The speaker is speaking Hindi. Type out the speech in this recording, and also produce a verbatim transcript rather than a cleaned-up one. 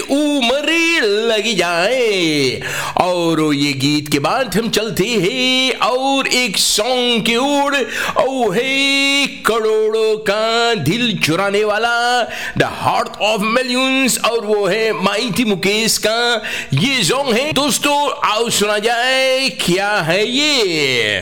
उम्र लगी जाए। और ये गीत के बाद हम चलते हैं और एक सॉन्ग की ओर। ओ है करोड़ों का दिल चुराने वाला, द हार्ट ऑफ मिलियंस, और वो है माइटी मुकेश का ये सॉन्ग है। दोस्तों आओ सुना जाए क्या है ये।